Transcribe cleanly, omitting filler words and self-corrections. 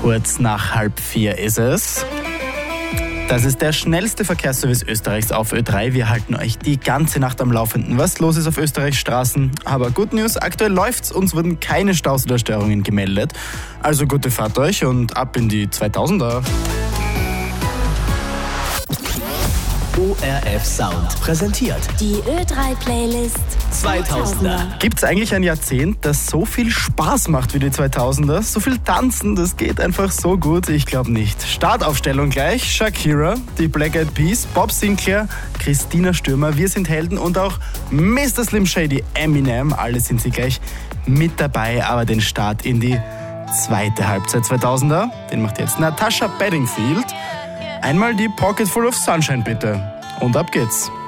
Kurz nach 3:30 ist es. Das ist der schnellste Verkehrsservice Österreichs auf Ö3. Wir halten euch die ganze Nacht am Laufenden, was los ist auf Österreichs Straßen. Aber Good News, aktuell läuft's, uns wurden keine Staus oder Störungen gemeldet. Also gute Fahrt euch und ab in die 2000er. ORF Sound präsentiert Die Ö3-Playlist 2000er. Gibt's eigentlich ein Jahrzehnt, das so viel Spaß macht wie die 2000er? So viel Tanzen, das geht einfach so gut? Ich glaube nicht. Startaufstellung gleich. Shakira, die Black Eyed Peas, Bob Sinclair, Christina Stürmer, Wir sind Helden und auch Mr. Slim Shady, Eminem. Alle sind sie gleich mit dabei, aber den Start in die zweite Halbzeit 2000er, den macht jetzt Natasha Bedingfield. Einmal die Pocket Full of Sunshine bitte. Und ab geht's.